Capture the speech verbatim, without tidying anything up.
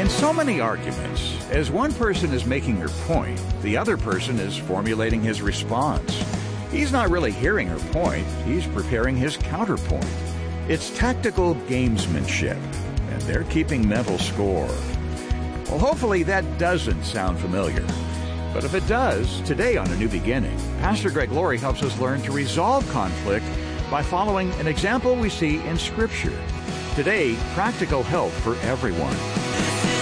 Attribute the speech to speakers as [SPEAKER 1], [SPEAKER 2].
[SPEAKER 1] In so many arguments, as one person is making her point, the other person is formulating his response. He's not really hearing her point, he's preparing his counterpoint. It's tactical gamesmanship, and they're keeping mental score. Well, hopefully that doesn't sound familiar. But if it does, today on A New Beginning, Pastor Greg Laurie helps us learn to resolve conflict by following an example we see in Scripture. Today, practical help for everyone.